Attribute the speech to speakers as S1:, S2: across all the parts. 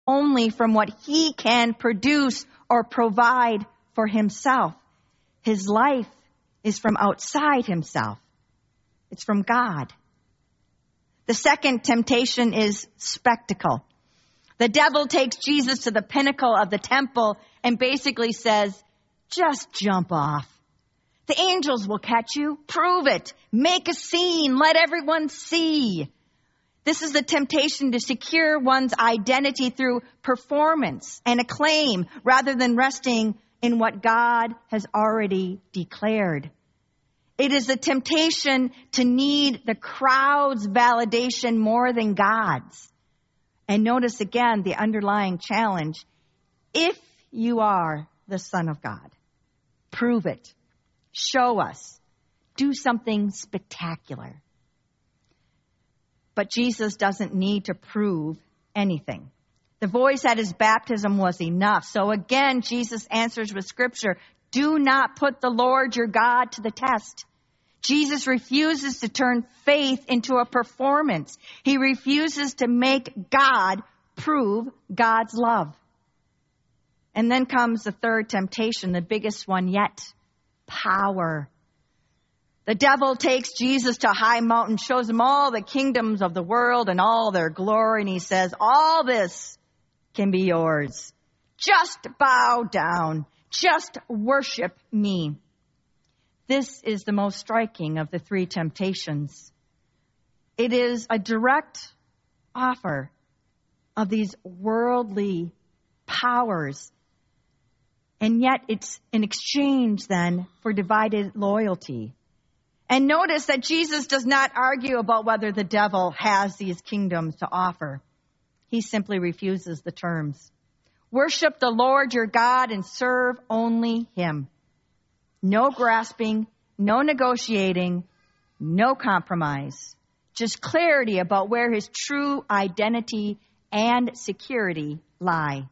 S1: only from what he can produce or provide for himself. His life is from outside himself. It's from God. The second temptation is spectacle. The devil takes Jesus to the pinnacle of the temple and basically says, just jump off. The angels will catch you. Prove it. Make a scene. Let everyone see. This is the temptation to secure one's identity through performance and acclaim rather than resting in what God has already declared. It is the temptation to need the crowd's validation more than God's. And notice again the underlying challenge. If you are the Son of God, prove it. Show us. Do something spectacular. But Jesus doesn't need to prove anything. The voice at his baptism was enough. So again, Jesus answers with Scripture, do not put the Lord your God to the test. Jesus refuses to turn faith into a performance. He refuses to make God prove God's love. And then comes the third temptation, the biggest one yet, power. The devil takes Jesus to a high mountain, shows him all the kingdoms of the world and all their glory, and he says, all this can be yours. Just bow down. Just worship me. This is the most striking of the three temptations. It is a direct offer of these worldly powers. And yet it's in exchange then for divided loyalty. And notice that Jesus does not argue about whether the devil has these kingdoms to offer. He simply refuses the terms. Worship the Lord your God and serve only him. No grasping, no negotiating, no compromise. Just clarity about where his true identity and security lie.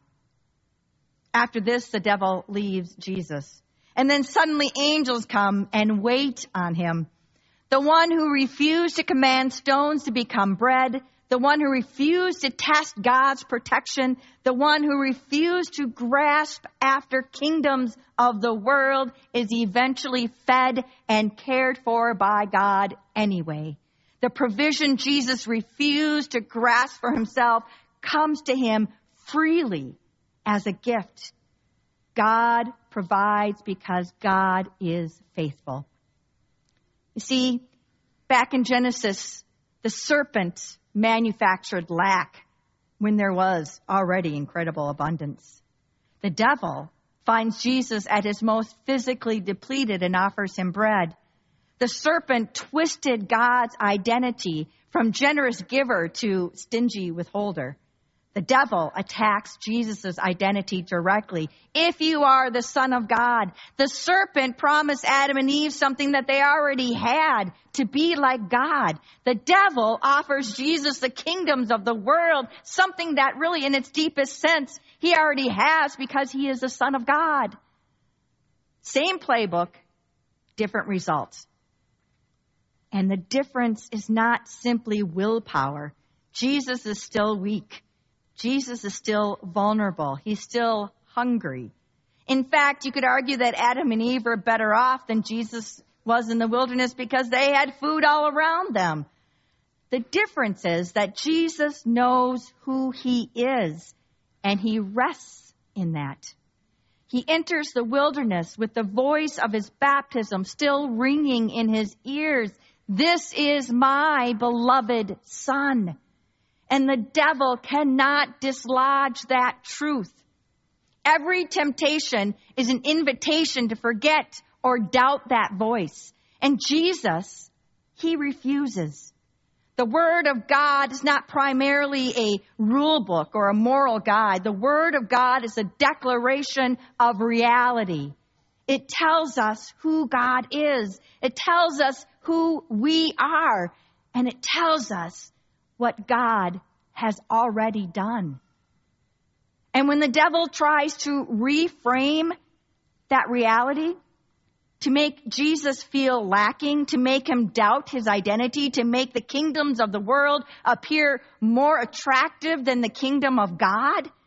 S1: After this, the devil leaves Jesus. And then suddenly angels come and wait on him. The one who refused to command stones to become bread, the one who refused to test God's protection, the one who refused to grasp after kingdoms of the world is eventually fed and cared for by God anyway. The provision Jesus refused to grasp for himself comes to him freely as a gift. God provides because God is faithful. You see, back in Genesis, the serpent manufactured lack when there was already incredible abundance. The devil finds Jesus at his most physically depleted and offers him bread. The serpent twisted God's identity from generous giver to stingy withholder. The devil attacks Jesus' identity directly. If you are the Son of God, the serpent promised Adam and Eve something that they already had, to be like God. The devil offers Jesus the kingdoms of the world, something that really in its deepest sense he already has because he is the Son of God. Same playbook, different results. And the difference is not simply willpower. Jesus is still weak. Jesus is still vulnerable. He's still hungry. In fact, you could argue that Adam and Eve were better off than Jesus was in the wilderness because they had food all around them. The difference is that Jesus knows who he is, and he rests in that. He enters the wilderness with the voice of his baptism still ringing in his ears. This is my beloved Son. And the devil cannot dislodge that truth. Every temptation is an invitation to forget or doubt that voice. And Jesus, he refuses. The Word of God is not primarily a rule book or a moral guide. The Word of God is a declaration of reality. It tells us who God is. It tells us who we are. And it tells us what God has already done. And when the devil tries to reframe that reality, to make Jesus feel lacking, to make him doubt his identity, to make the kingdoms of the world appear more attractive than the kingdom of God,